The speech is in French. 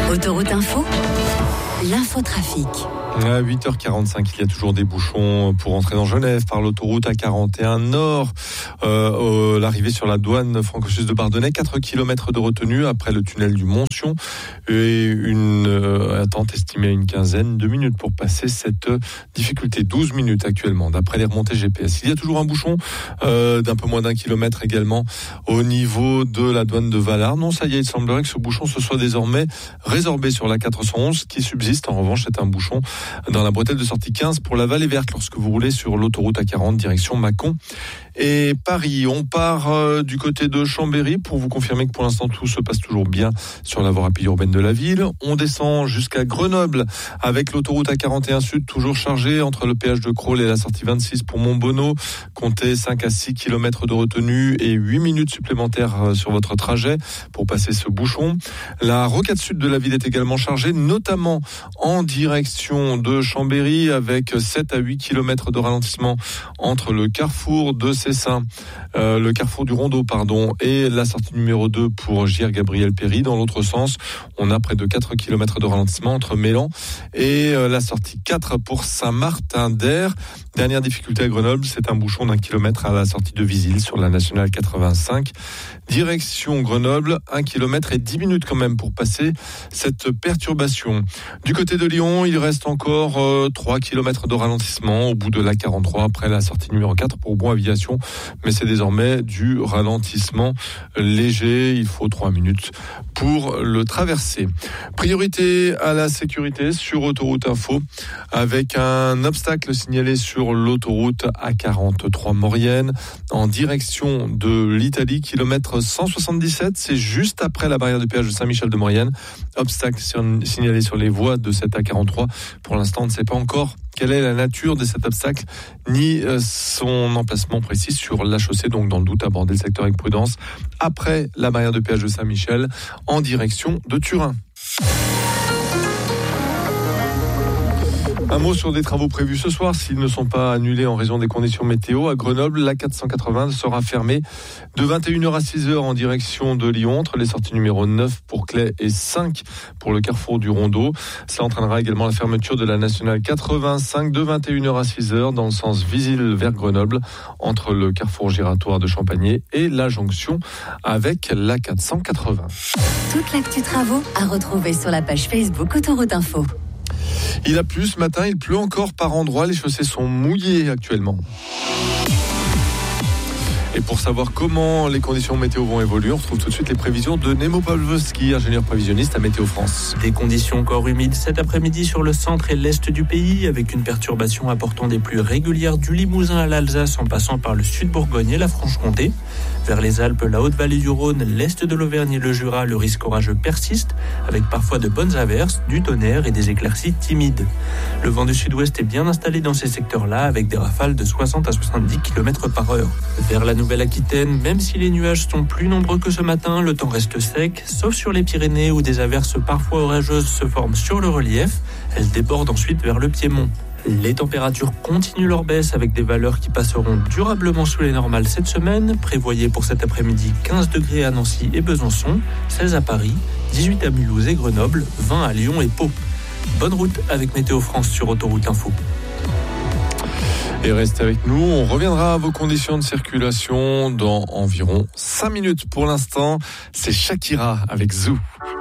Autoroute Info, l'infotrafic. À 8h45, il y a toujours des bouchons pour entrer dans Genève par l'autoroute A41 Nord. L'arrivée sur la douane franco-suisse de Bardonnay, 4 km de retenue après le tunnel du Montsion et une attente estimée à une quinzaine de minutes pour passer cette difficulté. 12 minutes actuellement d'après les remontées GPS. Il y a toujours un bouchon d'un peu moins d'un kilomètre également au niveau de la douane de Valard. Non, ça y est, il semblerait que ce bouchon se soit désormais résorbé sur la 411 qui subsiste. En revanche, c'est un bouchon dans la bretelle de sortie 15 pour la Vallée Verte lorsque vous roulez sur l'autoroute A40 direction Mâcon et Paris. On part du côté de Chambéry pour vous confirmer que pour l'instant tout se passe toujours bien sur la voie rapide urbaine de la ville. On descend jusqu'à Grenoble avec l'autoroute A41 Sud toujours chargée entre le péage de Crolles et la sortie 26 pour Montbonneau. Comptez 5 à 6 km de retenue et 8 minutes supplémentaires sur votre trajet pour passer ce bouchon. La rocade sud de la ville est également chargée, notamment en direction de Chambéry avec 7 à 8 km de ralentissement entre le carrefour de Cessin, le carrefour du Rondeau, et la sortie numéro 2 pour JR Gabriel Péry. Dans l'autre sens, on a près de 4 km de ralentissement entre Mélan et la sortie 4 pour Saint-Martin-d'Air. Dernière difficulté à Grenoble, c'est un bouchon d'1 kilomètre à la sortie de Visil sur la nationale 85. Direction Grenoble, 1 km et 10 minutes quand même pour passer cette perturbation. Du côté de Lyon, il reste encore 3 km de ralentissement au bout de la 43 après la sortie numéro 4 pour Bon Aviation. Mais c'est désormais du ralentissement léger. Il faut 3 minutes pour le traverser. Priorité à la sécurité sur Autoroute Info avec un obstacle signalé sur l'autoroute A43 Maurienne en direction de l'Italie, kilomètre 177. C'est juste après la barrière de péage de Saint-Michel de Maurienne. Obstacle signalé sur les voies de cette A43. Pour l'instant, on ne sait pas encore quelle est la nature de cet obstacle, ni son emplacement précis sur la chaussée. Donc, dans le doute, aborder le secteur avec prudence après la barrière de péage de Saint-Michel en direction de Turin. Un mot sur des travaux prévus ce soir. S'ils ne sont pas annulés en raison des conditions météo, à Grenoble, la 480 sera fermée de 21h à 6h en direction de Lyon, entre les sorties numéro 9 pour Claye et 5 pour le carrefour du Rondeau. Cela entraînera également la fermeture de la nationale 85 de 21h à 6h dans le sens Visil vers Grenoble, entre le carrefour giratoire de Champagné et la jonction avec la 480. Toute l'actu travaux à retrouver sur la page Facebook Autoroute Info. Il a plu ce matin, il pleut encore par endroits, les chaussées sont mouillées actuellement. Et pour savoir comment les conditions météo vont évoluer, on retrouve tout de suite les prévisions de Nemo Pavlovski, ingénieur prévisionniste à Météo France. Des conditions encore humides cet après-midi sur le centre et l'est du pays, avec une perturbation apportant des pluies régulières du Limousin à l'Alsace en passant par le sud-Bourgogne et la Franche-Comté. Vers les Alpes, la Haute-Vallée du Rhône, l'est de l'Auvergne et le Jura, le risque orageux persiste, avec parfois de bonnes averses, du tonnerre et des éclaircies timides. Le vent du sud-ouest est bien installé dans ces secteurs-là, avec des rafales de 60 à 70 km/h. Vers la Nouvelle-Aquitaine, même si les nuages sont plus nombreux que ce matin, le temps reste sec, sauf sur les Pyrénées où des averses parfois orageuses se forment sur le relief. Elles débordent ensuite vers le Piémont. Les températures continuent leur baisse avec des valeurs qui passeront durablement sous les normales cette semaine. Prévoyez pour cet après-midi 15 degrés à Nancy et Besançon, 16 à Paris, 18 à Mulhouse et Grenoble, 20 à Lyon et Pau. Bonne route avec Météo France sur Autoroute Info. Et restez avec nous, on reviendra à vos conditions de circulation dans environ 5 minutes. Pour l'instant, c'est Shakira avec Zou.